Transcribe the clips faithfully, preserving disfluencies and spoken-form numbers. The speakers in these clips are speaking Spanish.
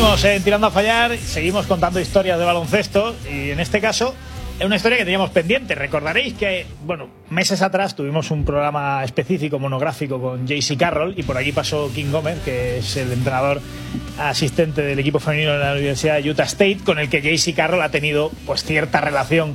Seguimos eh, tirando a fallar, seguimos contando historias de baloncesto y en este caso es una historia que teníamos pendiente. Recordaréis que, bueno, meses atrás tuvimos un programa específico, monográfico con J C Carroll y por allí pasó King Gómez, que es el entrenador asistente del equipo femenino de la Universidad de Utah State, con el que J C Carroll ha tenido pues cierta relación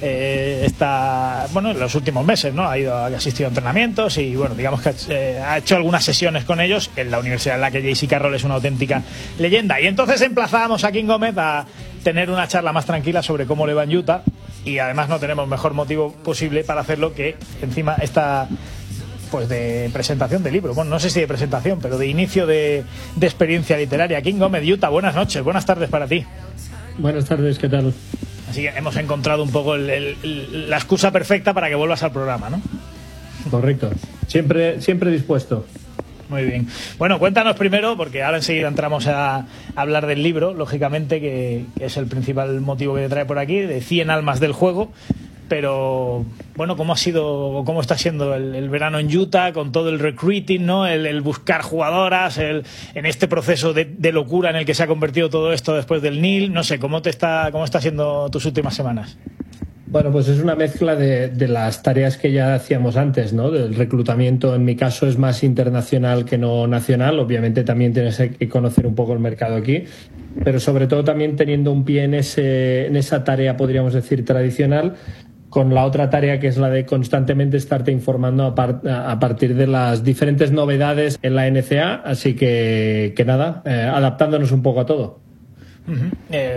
eh, esta, bueno, en los últimos meses, ¿no? Ha ido, ha asistido a entrenamientos y bueno, digamos que eh, ha hecho algunas sesiones con ellos en la universidad en la que J C Carroll es una auténtica leyenda. Y entonces emplazábamos a King Gómez a tener una charla más tranquila sobre cómo le va en Utah, y además no tenemos mejor motivo posible para hacerlo que encima esta pues de presentación de libro, bueno, no sé si de presentación, pero de inicio de, de experiencia literaria. King Gómez, Utah, buenas noches, buenas tardes para ti. Buenas tardes, ¿qué tal? Así que hemos encontrado un poco el, el, el, la excusa perfecta para que vuelvas al programa, ¿no? Correcto, siempre, siempre dispuesto. Muy bien. Bueno, cuéntanos primero, porque ahora enseguida entramos a hablar del libro, lógicamente, que, que es el principal motivo que te trae por aquí, de cien almas del juego. Pero, bueno, ¿cómo ha sido, cómo está siendo el, el verano en Utah con todo el recruiting, ¿no? El, el buscar jugadoras, el, en este proceso de, de locura en el que se ha convertido todo esto después del N I L? No sé, ¿cómo te está, cómo está siendo tus últimas semanas? Bueno, pues es una mezcla de, de las tareas que ya hacíamos antes, ¿no? Del reclutamiento, en mi caso, es más internacional que no nacional. Obviamente también tienes que conocer un poco el mercado aquí, pero sobre todo también teniendo un pie en, ese, en esa tarea, podríamos decir, tradicional, con la otra tarea que es la de constantemente estarte informando a, par, a partir de las diferentes novedades en la N C A. Así que, que nada, eh, adaptándonos un poco a todo. Uh-huh. Eh,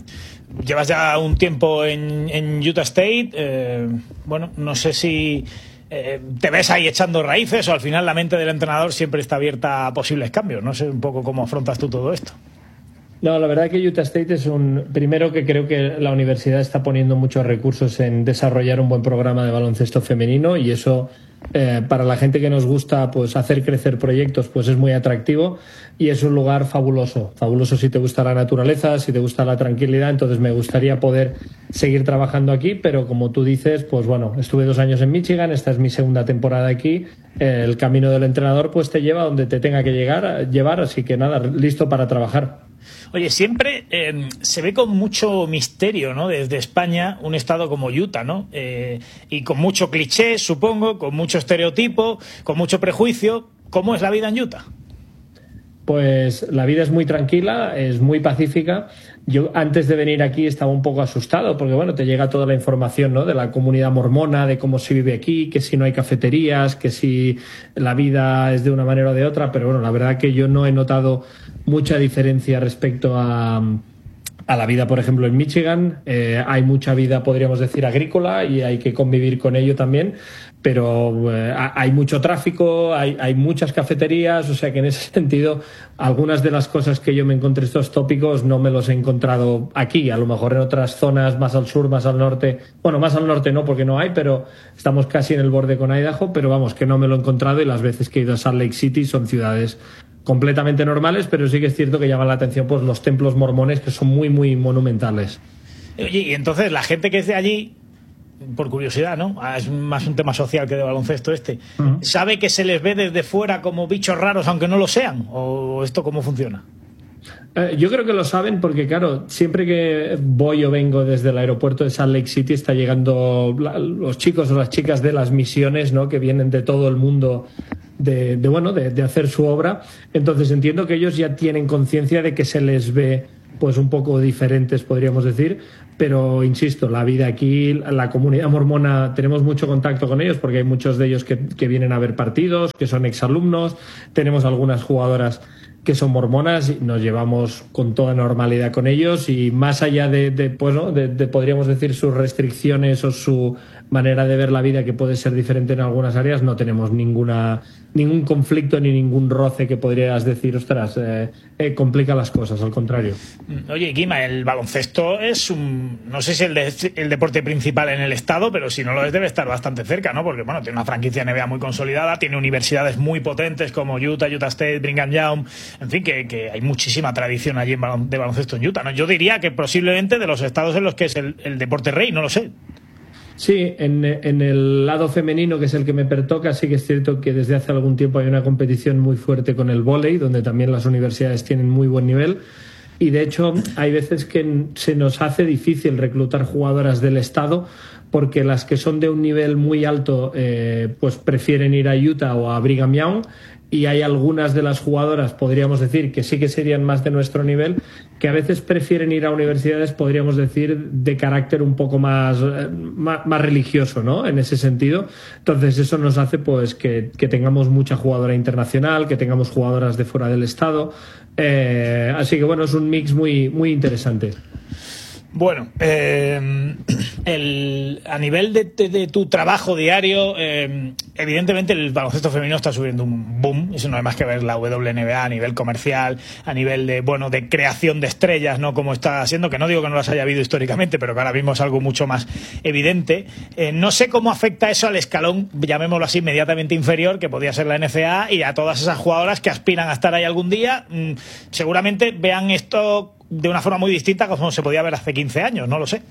llevas ya un tiempo en, en Utah State. Eh, bueno, no sé si eh, te ves ahí echando raíces o al final la mente del entrenador siempre está abierta a posibles cambios. No sé un poco cómo afrontas tú todo esto. No, la verdad que Utah State es un... Primero que creo que la universidad está poniendo muchos recursos en desarrollar un buen programa de baloncesto femenino y eso, eh, para la gente que nos gusta pues hacer crecer proyectos, pues es muy atractivo y es un lugar fabuloso. Fabuloso si te gusta la naturaleza, si te gusta la tranquilidad. Entonces me gustaría poder seguir trabajando aquí, pero como tú dices, pues bueno, estuve dos años en Michigan, esta es mi segunda temporada aquí. Eh, el camino del entrenador pues te lleva donde te tenga que llegar, llevar, así que nada, listo para trabajar. Oye, siempre eh, se ve con mucho misterio, ¿no? Desde España, un estado como Utah, ¿no? Eh, y con mucho cliché, supongo, con mucho estereotipo, con mucho prejuicio. ¿Cómo es la vida en Utah? Pues la vida es muy tranquila, es muy pacífica. Yo antes de venir aquí estaba un poco asustado porque, bueno, te llega toda la información, ¿no? De la comunidad mormona, de cómo se vive aquí, que si no hay cafeterías, que si la vida es de una manera o de otra. Pero bueno, la verdad que yo no he notado mucha diferencia respecto a, a la vida, por ejemplo, en Michigan. Eh, hay mucha vida, podríamos decir, agrícola y hay que convivir con ello también. Pero eh, hay mucho tráfico, hay, hay muchas cafeterías, o sea que en ese sentido algunas de las cosas que yo me encontré, estos tópicos, no me los he encontrado aquí. A lo mejor en otras zonas más al sur, más al norte, bueno, más al norte no porque no hay, pero estamos casi en el borde con Idaho, pero vamos, que no me lo he encontrado y las veces que he ido a Salt Lake City son ciudades completamente normales, pero sí que es cierto que llaman la atención pues los templos mormones que son muy, muy monumentales. Oye, y entonces la gente que es de allí, por curiosidad, ¿no? Es más un tema social que de baloncesto este. Uh-huh. ¿Sabe que se les ve desde fuera como bichos raros aunque no lo sean? ¿O esto cómo funciona? Eh, yo creo que lo saben porque, claro, siempre que voy o vengo desde el aeropuerto de Salt Lake City está llegando los chicos o las chicas de las misiones, ¿no? Que vienen de todo el mundo de, de bueno, de, de hacer su obra. Entonces entiendo que ellos ya tienen conciencia de que se les ve pues un poco diferentes, podríamos decir, pero insisto, la vida aquí, la comunidad mormona, tenemos mucho contacto con ellos porque hay muchos de ellos que, que vienen a ver partidos, que son exalumnos, tenemos algunas jugadoras que son mormonas y nos llevamos con toda normalidad con ellos y más allá de, de, pues, ¿no? de, de podríamos decir sus restricciones o su manera de ver la vida que puede ser diferente en algunas áreas, no tenemos ninguna ningún conflicto ni ningún roce que podrías decir, ostras, eh, eh, complica las cosas, al contrario. Oye, Guima, el baloncesto es un, no sé si el, de, el deporte principal en el estado, pero si no lo es debe estar bastante cerca, ¿no? Porque, bueno, tiene una franquicia N B A muy consolidada, tiene universidades muy potentes como Utah, Utah State, Brigham Young, en fin, que, que hay muchísima tradición allí en balon, de baloncesto en Utah, ¿no? Yo diría que posiblemente de los estados en los que es el, el deporte rey, no lo sé. Sí, en, en el lado femenino, que es el que me pertoca, sí que es cierto que desde hace algún tiempo hay una competición muy fuerte con el vóley, donde también las universidades tienen muy buen nivel. y de hecho hay veces que se nos hace difícil reclutar jugadoras del estado porque las que son de un nivel muy alto eh, pues prefieren ir a Utah o a Brigham Young, y hay algunas de las jugadoras, podríamos decir, que sí que serían más de nuestro nivel, que a veces prefieren ir a universidades, podríamos decir, de carácter un poco más, más, más religioso, ¿no? En ese sentido. Entonces eso nos hace pues que, que tengamos mucha jugadora internacional, que tengamos jugadoras de fuera del estado. Eh, así que bueno, es un mix muy, muy interesante. Bueno, eh, el, a nivel de, de, de tu trabajo diario, eh, evidentemente el baloncesto femenino está subiendo un boom. Eso no hay más que ver la W N B A a nivel comercial, a nivel de bueno de creación de estrellas, ¿no? Como está haciendo, que no digo que no las haya habido históricamente, pero que ahora mismo es algo mucho más evidente. Eh, no sé cómo afecta eso al escalón, llamémoslo así, inmediatamente inferior, que podría ser la N C A A, y a todas esas jugadoras que aspiran a estar ahí algún día. Mmm, seguramente vean esto de una forma muy distinta como se podía ver hace quince años, no lo sé.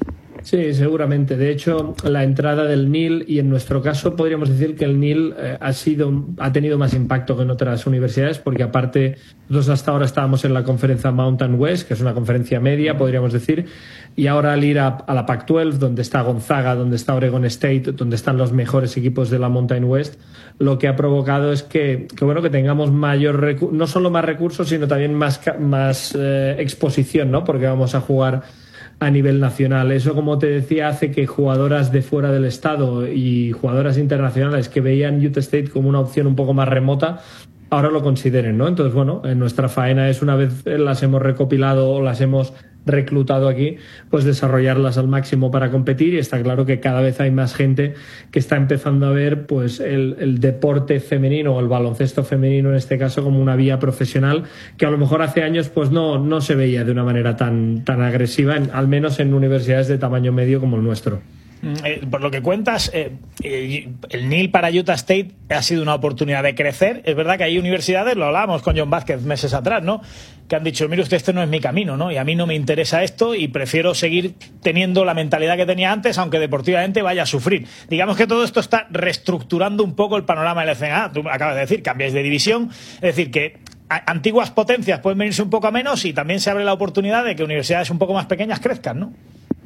Sí, seguramente. De hecho, la entrada del N I L, y en nuestro caso podríamos decir que el N I L eh, ha sido ha tenido más impacto que en otras universidades, porque aparte nosotros hasta ahora estábamos en la conferencia Mountain West, que es una conferencia media, podríamos decir, y ahora al ir a, a la Pac doce, donde está Gonzaga, donde está Oregon State, donde están los mejores equipos de la Mountain West, lo que ha provocado es que, que bueno, que tengamos mayor recu- no solo más recursos, sino también más, más eh, exposición, ¿no? Porque vamos a jugar a nivel nacional. Eso, como te decía, hace que jugadoras de fuera del estado y jugadoras internacionales que veían Utah State como una opción un poco más remota, ahora lo consideren, ¿no? Entonces, bueno, en nuestra faena es, una vez las hemos recopilado o las hemos reclutado aquí, pues desarrollarlas al máximo para competir, y está claro que cada vez hay más gente que está empezando a ver pues el, el deporte femenino o el baloncesto femenino en este caso como una vía profesional que a lo mejor hace años pues no, no se veía de una manera tan, tan agresiva, en, al menos en universidades de tamaño medio como el nuestro. Eh, por lo que cuentas, eh, eh, el N I L para Utah State ha sido una oportunidad de crecer. Es verdad que hay universidades, lo hablábamos con John Vázquez meses atrás, ¿no?, que han dicho, mire usted, este no es mi camino, ¿no? Y a mí no me interesa esto y prefiero seguir teniendo la mentalidad que tenía antes, aunque deportivamente vaya a sufrir. Digamos que todo esto está reestructurando un poco el panorama del N C A A. Tú acabas de decir, cambiáis de división, es decir, que antiguas potencias pueden venirse un poco a menos, y también se abre la oportunidad de que universidades un poco más pequeñas crezcan, ¿no?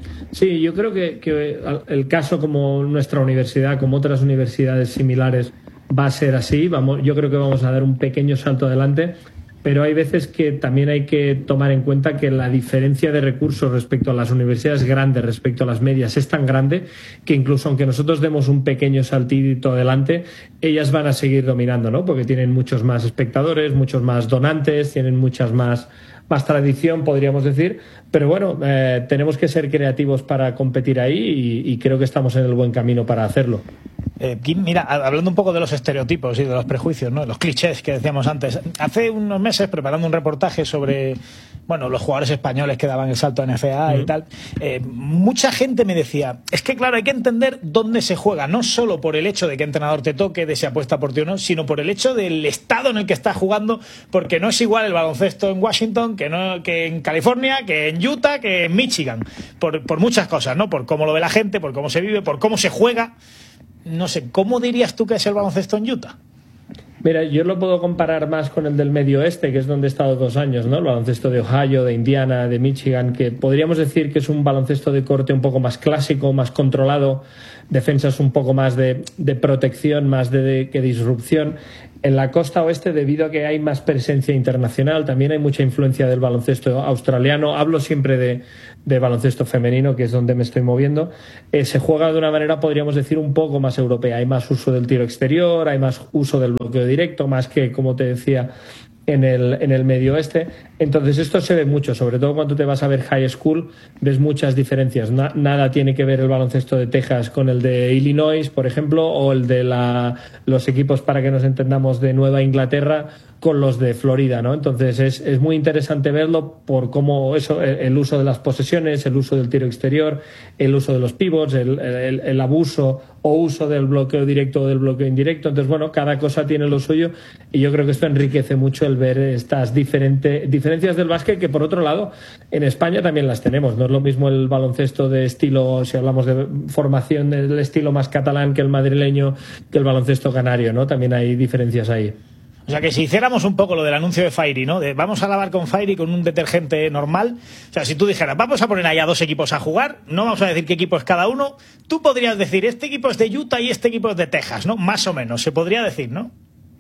Sí, yo creo que, que el caso como nuestra universidad, como otras universidades similares, va a ser así. Vamos, yo creo que vamos a dar un pequeño salto adelante, pero hay veces que también hay que tomar en cuenta que la diferencia de recursos respecto a las universidades grandes, respecto a las medias, es tan grande que incluso aunque nosotros demos un pequeño saltito adelante, ellas van a seguir dominando, ¿no? Porque tienen muchos más espectadores, muchos más donantes, tienen muchas más más tradición, podríamos decir, pero bueno, eh, tenemos que ser creativos para competir ahí, y, y creo que estamos en el buen camino para hacerlo. Eh, Kim, mira, hablando un poco de los estereotipos y de los prejuicios, ¿no?, los clichés que decíamos antes, hace unos meses, preparando un reportaje sobre, bueno, los jugadores españoles que daban el salto a N C A A mm. y tal, eh, mucha gente me decía, es que claro, hay que entender dónde se juega, no solo por el hecho de qué entrenador te toque, de si apuesta por ti o no, sino por el hecho del estado en el que estás jugando, porque no es igual el baloncesto en Washington que, no, que en California, que en Utah, que en Michigan, por, por muchas cosas, ¿no?, por cómo lo ve la gente, por cómo se vive, por cómo se juega. No sé, ¿cómo dirías tú que es el baloncesto en Utah? Mira, yo lo puedo comparar más con el del Medio Oeste, que es donde he estado dos años, ¿no? El baloncesto de Ohio, de Indiana, de Michigan, que podríamos decir que es un baloncesto de corte un poco más clásico, más controlado, defensas un poco más de, de protección, más de, de que disrupción. En la costa oeste, debido a que hay más presencia internacional, también hay mucha influencia del baloncesto australiano. Hablo siempre de, de baloncesto femenino, que es donde me estoy moviendo. Eh, se juega de una manera, podríamos decir, un poco más europea. Hay más uso del tiro exterior, hay más uso del bloqueo directo, más que, como te decía, en el, en el Medio Oeste. Entonces esto se ve mucho, sobre todo cuando te vas a ver high school, ves muchas diferencias. Na, nada tiene que ver el baloncesto de Texas con el de Illinois, por ejemplo, o el de la, los equipos, para que nos entendamos, de Nueva Inglaterra con los de Florida, ¿no? Entonces es, es muy interesante verlo por cómo eso, el, el uso de las posesiones, el uso del tiro exterior, el uso de los pivots, el, el, el abuso o uso del bloqueo directo o del bloqueo indirecto. Entonces, bueno, cada cosa tiene lo suyo, y yo creo que esto enriquece mucho el ver estas diferentes diferencias del básquet, que por otro lado en España también las tenemos. No es lo mismo el baloncesto de estilo, si hablamos de formación del estilo más catalán, que el madrileño, que el baloncesto canario, ¿no? También hay diferencias ahí. O sea que si hiciéramos un poco lo del anuncio de Fairy, ¿no? De vamos a lavar con Fairy con un detergente normal. O sea, si tú dijeras, vamos a poner ahí a dos equipos a jugar, no vamos a decir qué equipo es cada uno, tú podrías decir, este equipo es de Utah y este equipo es de Texas, ¿no? Más o menos, se podría decir, ¿no?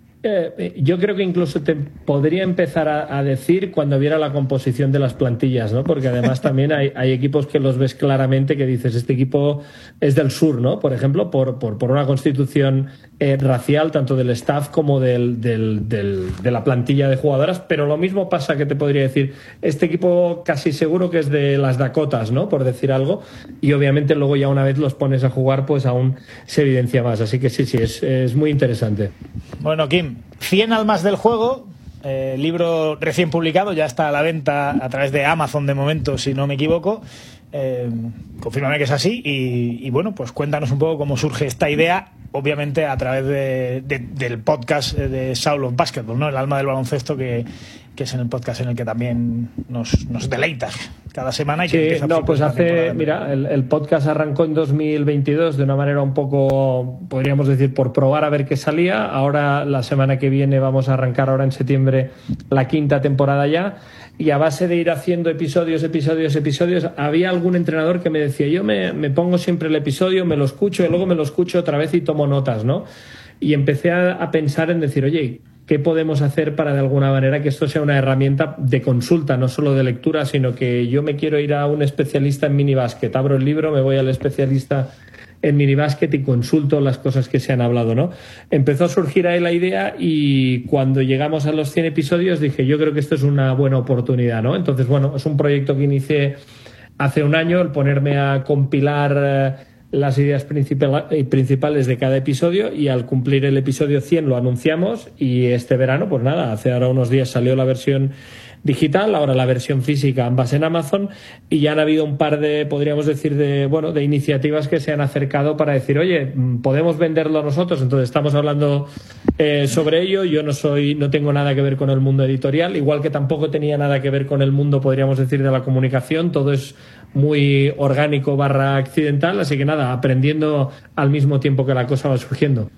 Eh, yo creo que incluso te podría empezar a, a decir cuando viera la composición de las plantillas, ¿no? Porque además también hay, hay equipos que los ves claramente que dices, este equipo es del sur, ¿no? Por ejemplo, por, por, por una constitución eh, racial, tanto del staff como del, del, del, de la plantilla de jugadoras, pero lo mismo pasa que te podría decir, este equipo casi seguro que es de las Dakotas, ¿no? Por decir algo, y obviamente luego ya una vez los pones a jugar, pues aún se evidencia más. Así que sí, sí, es, es muy interesante. Bueno, Kim, cien almas del juego, eh, libro recién publicado, ya está a la venta a través de Amazon de momento, si no me equivoco. Eh, confírmame que es así y, y bueno, pues cuéntanos un poco cómo surge esta idea, obviamente a través de, de, del podcast de Soul of Basketball, ¿no? El alma del baloncesto, que, que es en el podcast en el que también nos, nos deleitas cada semana. Y que sí, no, pues hace, mira, el, el podcast arrancó en dos mil veintidós de una manera un poco, podríamos decir, por probar a ver qué salía. Ahora, la semana que viene, vamos a arrancar ahora en septiembre la quinta temporada ya. Y a base de ir haciendo episodios, episodios, episodios, había algún entrenador que me decía, yo me, me pongo siempre el episodio, me lo escucho y luego me lo escucho otra vez y tomo notas, ¿no? Y empecé a, a pensar en decir, oye, ¿qué podemos hacer para de alguna manera que esto sea una herramienta de consulta, no solo de lectura, sino que yo me quiero ir a un especialista en minibásquet, abro el libro, me voy al especialista en minibásquet y consulto las cosas que se han hablado, ¿no? Empezó a surgir ahí la idea y cuando llegamos a los cien episodios dije, yo creo que esto es una buena oportunidad, ¿no? Entonces, bueno, es un proyecto que inicié hace un año, el ponerme a compilar eh, las ideas principales de cada episodio, y al cumplir el episodio cien lo anunciamos, y este verano, pues nada, hace ahora unos días salió la versión digital, ahora la versión física, ambas en Amazon, y ya han habido un par de, podríamos decir, de bueno, de iniciativas que se han acercado para decir, oye, podemos venderlo nosotros. Entonces estamos hablando eh, sobre ello. Yo no soy, no tengo nada que ver con el mundo editorial, igual que tampoco tenía nada que ver con el mundo, podríamos decir, de la comunicación. Todo es muy orgánico barra accidental, así que nada, aprendiendo al mismo tiempo que la cosa va surgiendo.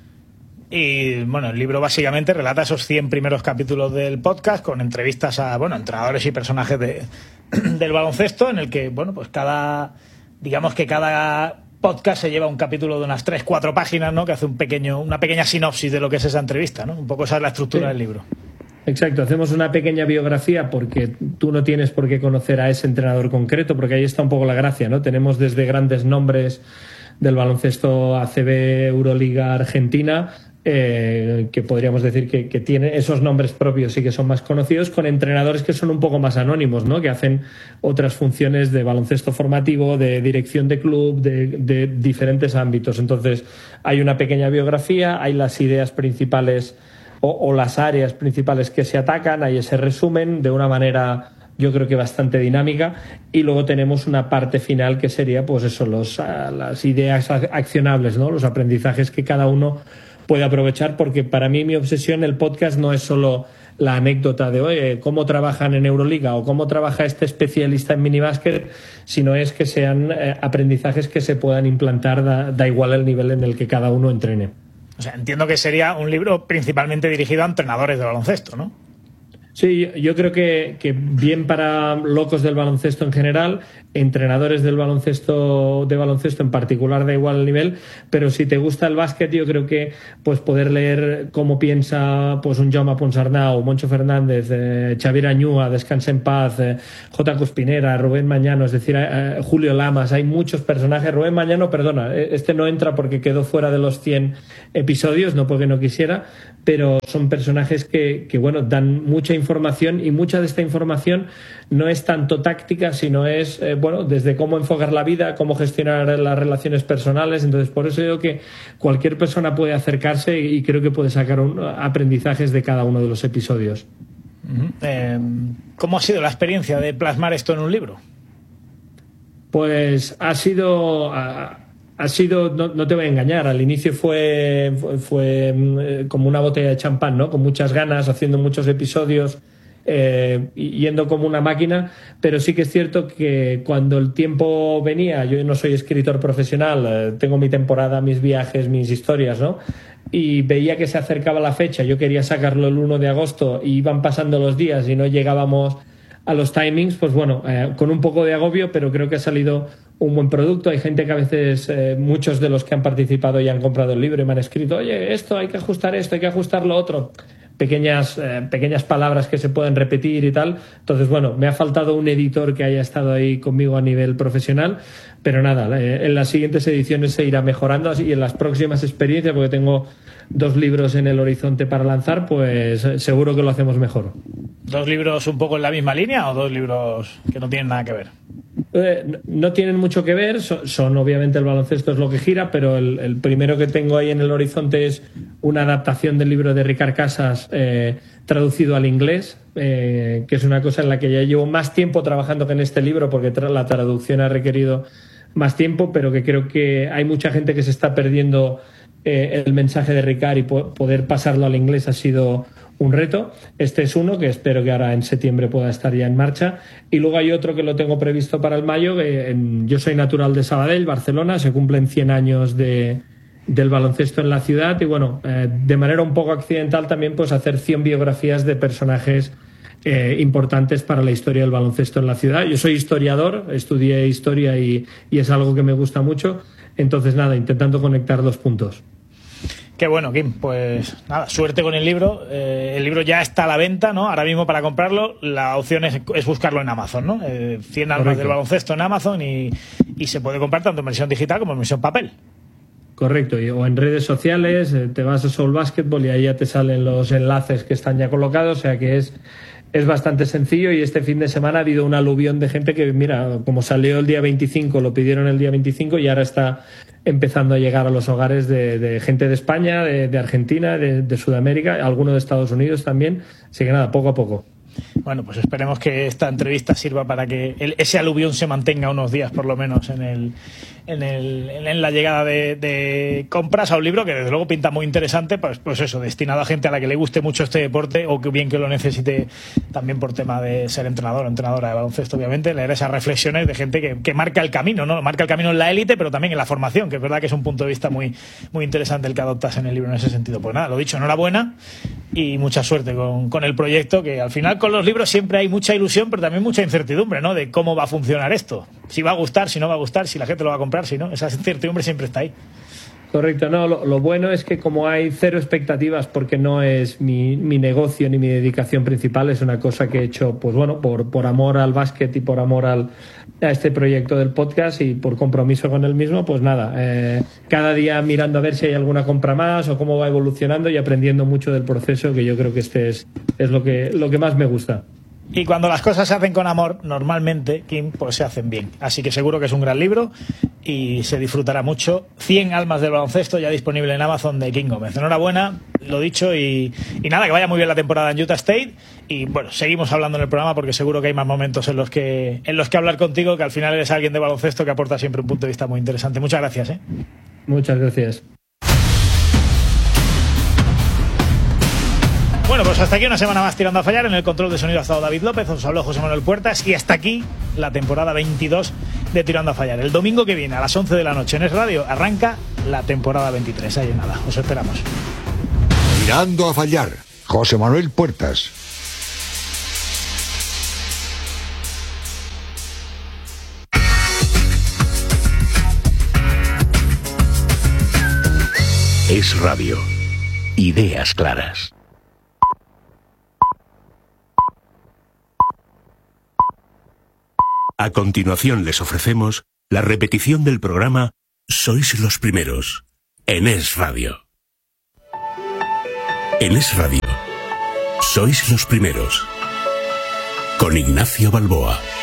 Y bueno, el libro básicamente relata esos cien primeros capítulos del podcast con entrevistas a, bueno, entrenadores y personajes de, del baloncesto, en el que, bueno, pues cada, digamos que cada podcast se lleva un capítulo de unas tres, cuatro páginas, ¿no? Que hace un pequeño, una pequeña sinopsis de lo que es esa entrevista, ¿no? Un poco esa es la estructura sí. del libro. Exacto, hacemos una pequeña biografía porque tú no tienes por qué conocer a ese entrenador concreto, porque ahí está un poco la gracia, ¿no? Tenemos desde grandes nombres del baloncesto A C B, Euroliga, Argentina, Eh, que podríamos decir que, que tiene esos nombres propios y que son más conocidos, con entrenadores que son un poco más anónimos, ¿no? Que hacen otras funciones de baloncesto formativo, de dirección de club, de, de diferentes ámbitos. Entonces hay una pequeña biografía, hay las ideas principales o, o las áreas principales que se atacan, hay ese resumen de una manera, yo creo que bastante dinámica, y luego tenemos una parte final que sería, pues eso, los, las ideas accionables, ¿no? Los aprendizajes que cada uno puede aprovechar, porque para mí mi obsesión, el podcast, no es solo la anécdota de oye, cómo trabajan en Euroliga o cómo trabaja este especialista en minibásquet, sino es que sean eh, aprendizajes que se puedan implantar, da, da igual el nivel en el que cada uno entrene. O sea, entiendo que sería un libro principalmente dirigido a entrenadores de baloncesto, ¿no? Sí, yo creo que, que bien para locos del baloncesto en general, entrenadores del baloncesto de baloncesto en particular, da igual el nivel, pero si te gusta el básquet, yo creo que pues poder leer cómo piensa pues un Jaume Ponsarnau, Moncho Fernández, eh, Xavier Añúa, Descansa en Paz, eh, J. Cuspinera, Rubén Mañano, es decir, eh, Julio Lamas, hay muchos personajes. Rubén Mañano, perdona, este no entra porque quedó fuera de los cien episodios, no porque no quisiera, pero son personajes que, que bueno, dan mucha información, y mucha de esta información no es tanto táctica, sino es eh, bueno, desde cómo enfocar la vida, cómo gestionar las relaciones personales. Entonces, por eso digo que cualquier persona puede acercarse y creo que puede sacar un, aprendizajes de cada uno de los episodios. Uh-huh. Eh, ¿Cómo ha sido la experiencia de plasmar esto en un libro? Pues ha sido... Ha, Ha sido, no, no te voy a engañar, al inicio fue, fue, fue como una botella de champán, ¿no? Con muchas ganas, haciendo muchos episodios, eh, yendo como una máquina, pero sí que es cierto que cuando el tiempo venía, yo no soy escritor profesional, eh, tengo mi temporada, mis viajes, mis historias, ¿no? y veía que se acercaba la fecha, yo quería sacarlo el uno de agosto y iban pasando los días y no llegábamos a los timings, pues bueno, eh, con un poco de agobio, pero creo que ha salido un buen producto. Hay gente que a veces, eh, muchos de los que han participado y han comprado el libro y me han escrito, oye, esto hay que ajustar esto, hay que ajustar lo otro. Pequeñas, eh, pequeñas palabras que se pueden repetir y tal. Entonces, bueno, me ha faltado un editor que haya estado ahí conmigo a nivel profesional, pero nada, eh, en las siguientes ediciones se irá mejorando y en las próximas experiencias, porque tengo dos libros en el horizonte para lanzar, pues eh, seguro que lo hacemos mejor. ¿Dos libros un poco en la misma línea o dos libros que no tienen nada que ver? Eh, no tienen mucho que ver, son, son obviamente el baloncesto es lo que gira, pero el, el primero que tengo ahí en el horizonte es una adaptación del libro de Ricard Casas eh, traducido al inglés, eh, que es una cosa en la que ya llevo más tiempo trabajando que en este libro, porque tra- la traducción ha requerido más tiempo, pero que creo que hay mucha gente que se está perdiendo eh, el mensaje de Ricard y po- poder pasarlo al inglés ha sido un reto. Este es uno que espero que ahora en septiembre pueda estar ya en marcha. Y luego hay otro que lo tengo previsto para el mayo. Que en, yo soy natural de Sabadell, Barcelona. Se cumplen cien años de, del baloncesto en la ciudad. Y bueno, eh, de manera un poco accidental también pues hacer cien biografías de personajes eh, importantes para la historia del baloncesto en la ciudad. Yo soy historiador, estudié historia y, y es algo que me gusta mucho. Entonces nada, intentando conectar los puntos. Qué bueno, Kim. Pues nada, suerte con el libro. Eh, el libro ya está a la venta, ¿no? Ahora mismo para comprarlo, la opción es, es buscarlo en Amazon, ¿no? Eh, cien almas del baloncesto en Amazon y, y se puede comprar tanto en versión digital como en versión papel. Correcto, y, o en redes sociales, eh, te vas a Soul Basketball y ahí ya te salen los enlaces que están ya colocados, o sea que es, es bastante sencillo. Y este fin de semana ha habido un aluvión de gente que, mira, como salió el día veinticinco, lo pidieron el día veinticinco y ahora está empezando a llegar a los hogares de, de gente de España, de, de Argentina, de, de Sudamérica, alguno de Estados Unidos también. Así que nada, poco a poco. Bueno, pues esperemos que esta entrevista sirva para que el, ese aluvión se mantenga unos días por lo menos en el en, el, en la llegada de, de compras a un libro que desde luego pinta muy interesante, pues, pues eso, destinado a gente a la que le guste mucho este deporte o que bien que lo necesite también por tema de ser entrenador o entrenadora de baloncesto, obviamente, leer esas reflexiones de gente que, que marca el camino, ¿no? Marca el camino en la élite, pero también en la formación, que es verdad que es un punto de vista muy, muy interesante el que adoptas en el libro en ese sentido. Pues nada, lo dicho, enhorabuena y mucha suerte con, con el proyecto, que al final con los libros siempre hay mucha ilusión, pero también mucha incertidumbre, ¿no? De cómo va a funcionar esto. Si va a gustar, si no va a gustar, si la gente lo va a comprar, si no. Esa incertidumbre siempre está ahí. Correcto, no, lo, lo bueno es que como hay cero expectativas, porque no es mi, mi negocio ni mi dedicación principal, es una cosa que he hecho, pues bueno, por, por amor al básquet y por amor al, a este proyecto del podcast y por compromiso con el mismo, pues nada, eh, cada día mirando a ver si hay alguna compra más o cómo va evolucionando y aprendiendo mucho del proceso, que yo creo que este es, es lo que, lo que más me gusta. Y cuando las cosas se hacen con amor, normalmente, Kim, pues se hacen bien. Así que seguro que es un gran libro y se disfrutará mucho. cien almas del baloncesto ya disponible en Amazon de Kim Gómez. Enhorabuena, lo dicho, y, y nada, que vaya muy bien la temporada en Utah State. Y bueno, seguimos hablando en el programa porque seguro que hay más momentos en los que, en los que hablar contigo, que al final eres alguien de baloncesto que aporta siempre un punto de vista muy interesante. Muchas gracias, ¿eh? Muchas gracias. Bueno, pues hasta aquí una semana más tirando a fallar. En el control de sonido ha estado David López, os habló José Manuel Puertas y hasta aquí la temporada veintidós de Tirando a Fallar. El domingo que viene a las once de la noche en Es Radio arranca la temporada veintitrés. Ahí nada, os esperamos. Tirando a Fallar, José Manuel Puertas. Es Radio. Ideas claras. A continuación les ofrecemos la repetición del programa Sois los Primeros, en Es Radio. En Es Radio, Sois los Primeros, con Ignacio Balboa.